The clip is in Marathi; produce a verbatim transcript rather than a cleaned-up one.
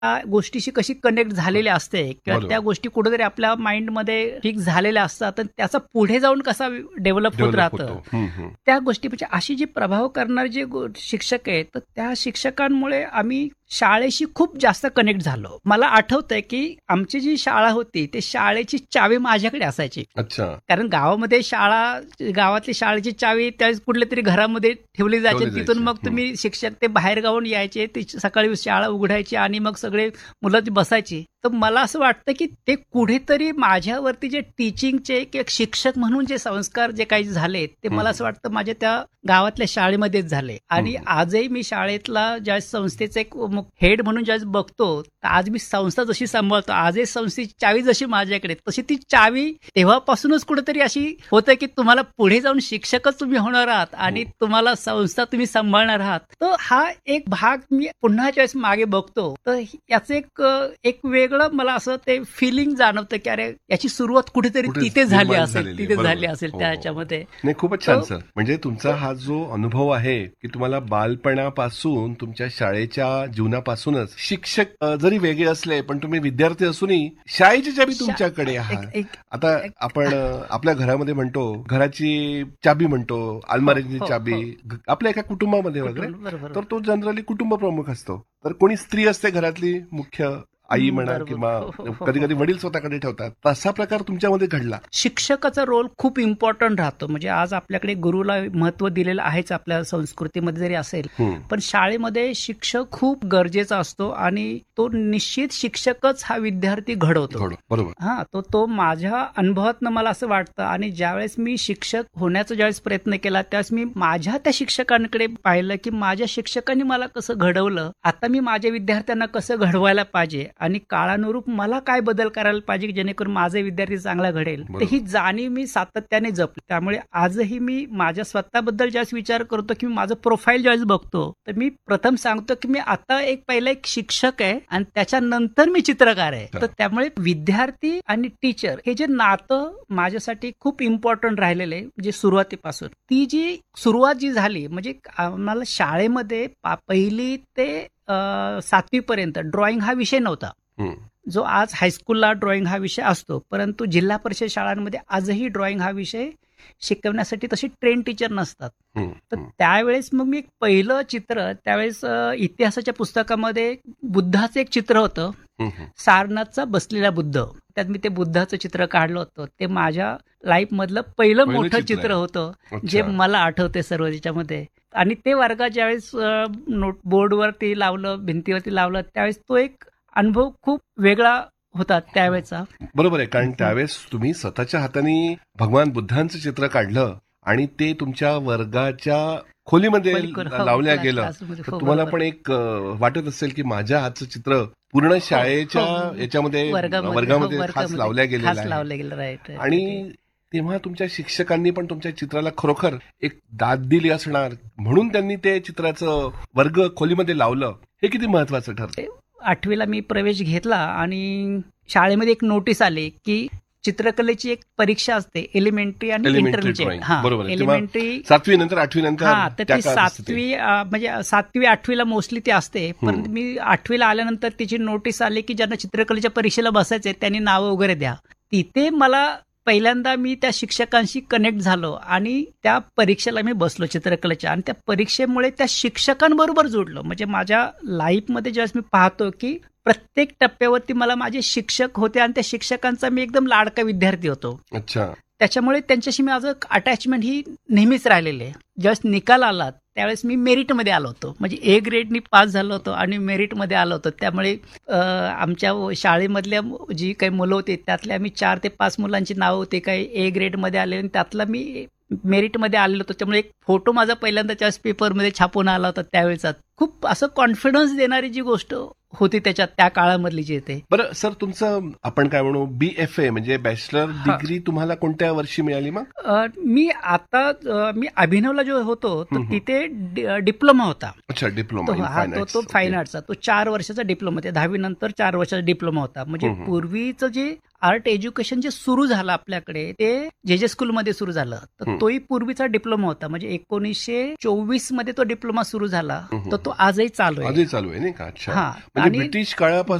त्या गोष्टीशी कशी कनेक्ट झालेली असते किंवा बरोबर. त्या गोष्टी कुठेतरी आपल्या माइंडमध्ये फिक्स झालेल्या असतात आणि त्याचा पुढे जाऊन कसा डेव्हलप होत डेव्हलप राहतं होतो. हम्म, हम्म. त्या गोष्टी म्हणजे अशी जी प्रभाव करणारे जे गो- शिक्षक आहेत तर त्या शिक्षकांमुळे आम्ही शाळेशी खूप जास्त कनेक्ट झालो. मला आठवतंय की आमची जी शाळा होती ते शाळेची चावी माझ्याकडे असायची. अच्छा. कारण गावामध्ये शाळा गावातली शाळेची चावी त्यावेळेस कुठल्या तरी घरामध्ये ठेवली जायची. ठेवली तिथून जायची. मग तुम्ही शिक्षक ते बाहेर गावून यायचे, ते सकाळी शाळा उघडायची आणि मग सगळे मुलं बसायची. तर मला असं वाटतं की ते कुठेतरी माझ्यावरती जे टीचिंगचे एक शिक्षक म्हणून जे संस्कार जे काही झाले ते मला असं वाटतं माझ्या त्या गावातल्या शाळेमध्येच झाले. आणि आजही मी शाळेतला ज्या संस्थेचा एक हेड म्हणून ज्यावेळेस बघतो तर आज मी संस्था जशी सांभाळतो आजही संस्थेची चावी जशी माझ्याकडे तशी ती चावी तेव्हापासूनच कुठेतरी अशी होतं की तुम्हाला पुढे जाऊन शिक्षकच तुम्ही होणार आहात आणि तुम्हाला संस्था तुम्ही सांभाळणार आहात. तर हा एक भाग मी पुन्हा ज्यावेळेस मागे बघतो तर याचं एक एक वेगळं मला असं ते फिलिंग जाणवतं की अरे याची सुरुवात कुठेतरी कुठे तिथे झाली निर्माण असेल झालेली आहे. तिथे बरोबर. झाली असेल हो, त्या हो. ह्याच्यामध्ये. नाही, खूपच छान तो- सर. म्हणजे तुमचा हा जो अनुभव आहे की तुम्हाला बालपणापासून तुमच्या शाळेच्या जीवनापासूनच शिक्षक अ, जरी वेगळे असले पण तुम्ही विद्यार्थी असूनही शाळेची चाबी शा- तुमच्याकडे आहात. एक- एक- आता आपण अ, आपल्या घरामध्ये म्हणतो घराची चाबी म्हणतो, अलमारीची हो, हो, चाबी ग- आपल्या एका कुटुंबामध्ये वगैरे कुठून- बरोबर. तर तो जनरली कुटुंब प्रमुख असतो. तर कोणी स्त्री असते घरातली मुख्य आई हम्म, म्हणा बरोबर. किंवा हो, हो, हो, कधी कधी हो. वडील स्वतःकडे ठेवतात. तसा प्रकार तुमच्यामध्ये घडला. शिक्षकाचा रोल खूप इम्पॉर्टंट राहतो. म्हणजे आज आपल्याकडे गुरुला महत्व दिलेलं आहेच आपल्या संस्कृतीमध्ये जरी असेल हम्म. पण शाळेमध्ये शिक्षक खूप गरजेचा असतो आणि तो निश्चित शिक्षकच हा विद्यार्थी घडवतो. घडो. बरोबर. हा तो तो माझ्या अनुभवातनं मला असं वाटतं. आणि ज्यावेळेस मी शिक्षक होण्याचा ज्यावेळेस प्रयत्न केला त्यावेळेस मी माझ्या त्या शिक्षकांकडे पाहिलं की माझ्या शिक्षकांनी मला कसं घडवलं, आता मी माझ्या विद्यार्थ्यांना कसं घडवायला पाहिजे आणि काळानुरूप मला काय बदल करायला पाहिजे की जेणेकरून माझे विद्यार्थी चांगला घडेल. तर ही जाणीव मी सातत्याने जपली. त्यामुळे आजही मी माझ्या स्वतःबद्दल ज्यावेळेस विचार करतो की मी माझं प्रोफाईल ज्यावेळेस बघतो तर मी प्रथम सांगतो की मी आता एक पहिला एक शिक्षक आहे आणि त्याच्यानंतर मी चित्रकार आहे. तर त्यामुळे विद्यार्थी आणि टीचर हे जे नातं माझ्यासाठी खूप इम्पॉर्टंट राहिलेलं आहे. म्हणजे सुरुवातीपासून ती जी सुरुवात जी झाली म्हणजे आम्हाला शाळेमध्ये पा- पहिली ते अं, सातवी पर्यंत ड्रॉइंग हा विषय नव्हता. हम्म. जो आज हायस्कूलला ड्रॉइंग हा विषय असतो परंतु जिल्हा परिषद शाळांमध्ये आजही ड्रॉइंग हा विषय शिकवण्यासाठी तशी ट्रेन टीचर नसतात. हम्म. तर हम्म. त्यावेळेस मग मी एक पहिलं चित्र त्यावेळेस अं, इतिहासाच्या पुस्तकामध्ये बुद्धाचं एक चित्र होतं. हम्म. सारनाथचा बसलेला बुद्ध. त्यात मी ते बुद्धाचं चित्र काढलं होतं. ते माझ्या लाईफ मधलं पहिलं पहिलं मोठं चित्र चित्र आहे. होतं अच्छा. जे मला आठवते सर्व त्याच्यामध्ये. आणि ते वर्गात ज्यावेळेस अं, नोट बोर्डवरती लावलं भिंतीवरती लावलं त्यावेळेस तो एक अनुभव खूप वेगळा होता त्यावेळेचा. बरोबर आहे. कारण त्यावेळेस तुम्ही स्वतःच्या हाताने भगवान बुद्धांचं चित्र काढलं आणि ते तुमच्या वर्गाच्या खोलीमध्ये पलीकडे, हो, लावल्या क्लास- गेलं क्लासमध्ये, तर हो, तुम्हाला बरोबर. पण एक अ, वाटत असेल की माझ्या हातचं चित्र पूर्ण शाळेच्या हो, याच्यामध्ये वर्गामध्ये वर्गामध्ये हो, खास वर्गामध्ये लावल्या खास गेलेलं आहे. लावल्या गेलं राईट. आणि तेव्हा तुमच्या शिक्षकांनी पण तुमच्या चित्राला खरोखर एक दाद दिली असणार म्हणून त्यांनी ते चित्राचं वर्ग खोलीमध्ये लावलं. हे किती महत्वाचं ठरतं. आठवीला मी प्रवेश घेतला आणि शाळेमध्ये एक नोटीस आली की चित्रकलेची एक परीक्षा असते एलिमेंटरी आणि एलिमेंटरी इंटरमिजिएट. ड्रॉइंग. हा बरोबर आहे. तेव्हा एलिमेंटरी सातवी नंतर आठवी नंतर हा तर त्या ती काळात असते ते. सातवी अं, म्हणजे सातवी आठवीला मोस्टली ती असते. पण मी आठवीला आल्यानंतर तिची नोटीस आली की ज्यांना चित्रकलेच्या परीक्षेला बसायचंय त्यांनी नावं वगैरे द्या. तिथे मला पहिल्यांदा मी त्या शिक्षकांशी कनेक्ट झालो आणि त्या परीक्षेला मी बसलो चित्रकलेच्या आणि त्या परीक्षेमुळे त्या शिक्षकांबरोबर जोडलो. म्हणजे माझ्या लाईफमध्ये ज्यावेळेस मी पाहतो की प्रत्येक टप्प्यावरती मला माझे शिक्षक होते आणि त्या शिक्षकांचा मी एकदम लाडका विद्यार्थी होतो. अच्छा. त्याच्यामुळे त्यांच्याशी माझं अटॅचमेंट ही नेहमीच राहिलेली आहे. ज्यावेळेस निकाल आला त्यावेळेस मी मेरिटमध्ये आलो होतो. म्हणजे ए ग्रेडनी पास झालो होतो आणि मेरिटमध्ये आलो होतो. त्यामुळे अं, आमच्या शाळेमधल्या जी काही मुलं होती त्यातल्या आम्ही चार ते पाच मुलांची नावं होती काही ए ग्रेडमध्ये आले आणि त्यातला मी मेरिटमध्ये आलेलो होतो. त्यामुळे एक फोटो माझा पहिल्यांदा त्यावेळेस पेपरमध्ये छापून आला होता त्यावेळेचा. खूप असं कॉन्फिडन्स देणारी जी गोष्ट होती त्याच्यात त्या काळामधली जी येते. बरं सर, तुमचं आपण काय म्हणू बी एफ ए म्हणजे बॅचलर डिग्री तुम्हाला कोणत्या वर्षी मिळाली मग? अ, मी आता अ, मी अभिनवला जो होतो तर तिथे डि- डिप्लोमा होता. अच्छा, डिप्लोमा तो इन हा फाईन तो आर्ट्स. तो फाईन आर्टचा तो चार वर्षाचा डिप्लोमा होता. दहावी नंतर चार वर्षाचा डिप्लोमा होता. म्हणजे पूर्वीचं जे आर्ट एज्युकेशन जे सुरू झालं आपल्याकडे ते जे जे स्कूलमध्ये सुरू झालं तर तोही पूर्वीचा डिप्लोमा होता. म्हणजे एकोणीसशे चोवीस मध्ये तो डिप्लोमा सुरू झाला तर तो तो आजही चालू आहे. आजही चालू आहे नाही का? अच्छा. हा म्हणजे आणि ब्रिटिश काळापासून